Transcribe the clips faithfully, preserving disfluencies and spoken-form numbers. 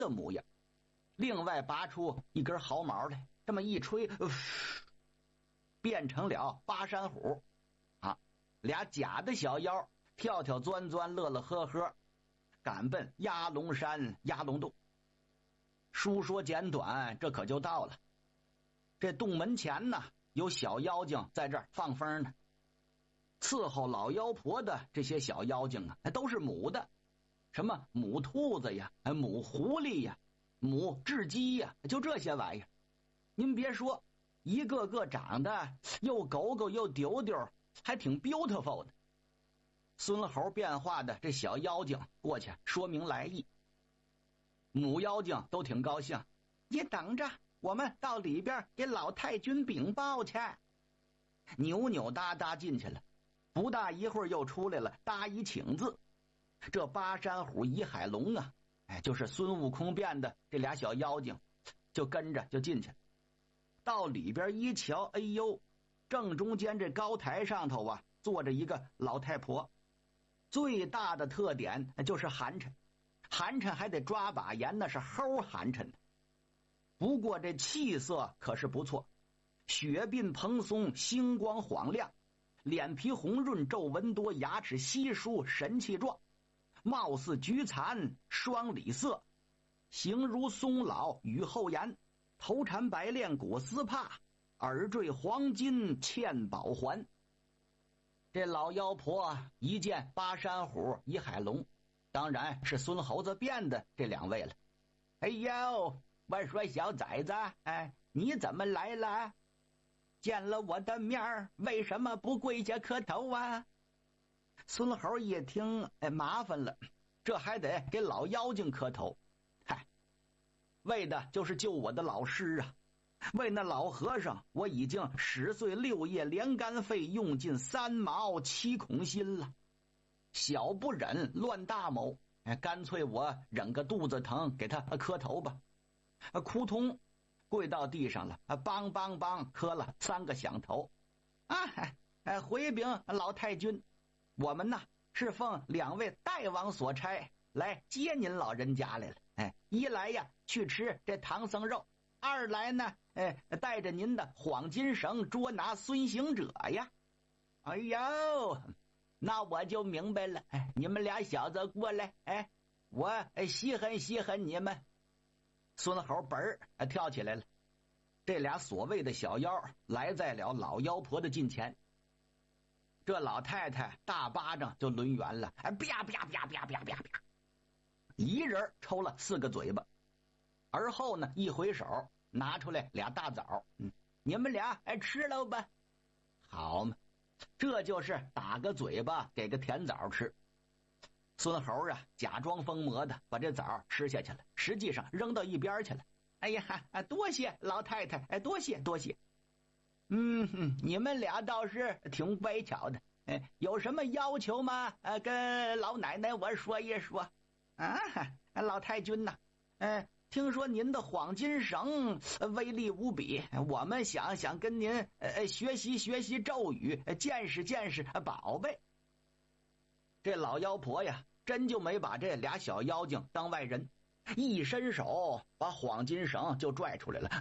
的模样。另外拔出一根毫毛来，这么一吹，呃、变成了巴山虎。啊，俩假的小妖跳跳钻钻，乐乐呵呵，赶奔鸭龙山鸭龙洞。书说简短，这可就到了。这洞门前呢，有小妖精在这儿放风呢。伺候老妖婆的这些小妖精啊，都是母的，什么母兔子呀，母狐狸呀，母雉鸡呀，就这些玩意儿。您别说，一个个长得又狗狗又丢丢，还挺 beautiful 的。孙猴变化的这小妖精过去说明来意，母妖精都挺高兴，你等着，我们到里边给老太君禀报去。扭扭哒哒进去了，不大一会儿又出来了，搭一请字。这巴山虎倚海龙啊，哎，就是孙悟空变的这俩小妖精，就跟着就进去了。到里边一瞧，哎呦，正中间这高台上头啊，坐着一个老太婆。最大的特点就是寒碜，寒碜还得抓把盐，那是齁寒碜的。不过这气色可是不错，雪鬓蓬松，星光晃亮，脸皮红润，皱纹多，牙齿稀疏，神气壮，貌似菊蚕双里色，形如松老雨后岩，头缠白链裹丝帕，耳坠黄金嵌宝环。这老妖婆一见巴山虎倚海龙，当然是孙猴子变的这两位了。哎呦，我说小崽子，哎，你怎么来了？见了我的面儿，为什么不跪下磕头啊？孙猴一听，哎，麻烦了，这还得给老妖精磕头。嗨，为的就是救我的老师啊！为那老和尚，我已经十岁六夜连肝肺，用尽三毛七孔心了。小不忍乱大谋，哎，干脆我忍个肚子疼，给他磕头吧。啊，扑通，跪到地上了，啊，梆梆梆，磕了三个响头。啊，哎，回禀老太君，我们呐是奉两位大王所差来接您老人家来了。哎，一来呀去吃这唐僧肉，二来呢，哎，带着您的黄金绳捉拿孙行者呀。哎呦，那我就明白了。哎，你们俩小子过来，哎，我稀罕稀罕你们。孙猴本儿跳起来了。这俩所谓的小妖来在了老妖婆的近前，这老太太大巴掌就抡圆了，哎，啪啪啪啪啪啪啪，一人抽了四个嘴巴。而后呢，一回手拿出来俩大枣，嗯，你们俩哎吃了吧。好嘛，这就是打个嘴巴给个甜枣吃。孙猴啊，假装疯魔的把这枣吃下去了，实际上扔到一边去了。哎呀，多谢老太太，哎，多谢多谢。嗯，你们俩倒是挺乖巧的。哎，有什么要求吗？呃，跟老奶奶我说一说。啊，老太君呐，哎，听说您的黄金绳威力无比，我们想想跟您呃学习学习咒语，见识见识宝贝。这老妖婆呀，真就没把这俩小妖精当外人，一伸手把黄金绳就拽出来了，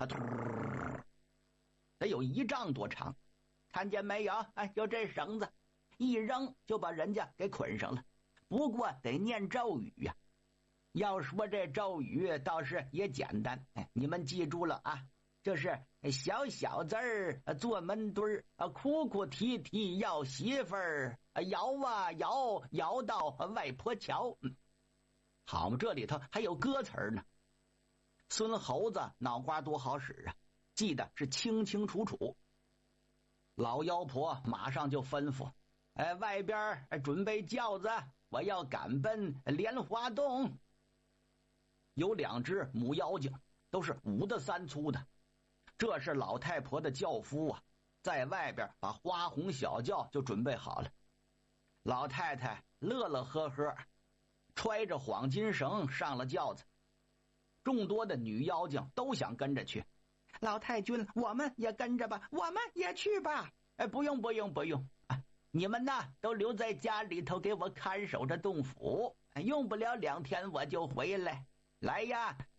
得有一丈多长，看见没有？哎，就这绳子一扔就把人家给捆上了。不过得念咒语呀、啊。要说这咒语倒是也简单，哎，你们记住了啊，就是小小字儿做门墩儿，哭哭啼啼要媳妇儿，摇啊摇摇到外婆桥。嗯，好嘛，这里头还有歌词呢。孙猴子脑瓜多好使啊，记得是清清楚楚。老妖婆马上就吩咐，哎，外边准备轿子，我要赶奔莲花洞。有两只母妖精，都是五的三粗的，这是老太婆的轿夫啊，在外边把花红小轿就准备好了。老太太乐乐呵呵，揣着黄金绳上了轿子。众多的女妖精都想跟着去。老太君，我们也跟着吧，我们也去吧。哎，不用不用不用，啊，你们呐都留在家里头给我看守着洞府，用不了两天我就回来。 来呀，